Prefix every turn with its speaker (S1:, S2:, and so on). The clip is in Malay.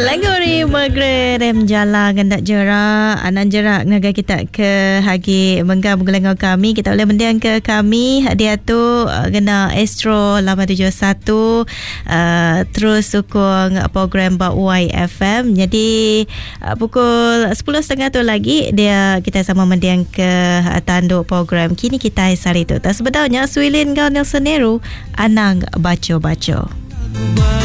S1: Lagu ni Merem Jala Gendak Jerak Anan Jerak Naga kita ke Hagi Mengga Mengelengau kami. Kita boleh mendiang ke kami. Dia tu Gena Astro 871 terus sokong program Bawai FM. Jadi pukul 10.30 tu lagi dia kita sama mendiang ke tanduk program Kini Kita Sari tu. Tak sebenarnya Swilin Gau Nelson Neru Anang Baco-Baco.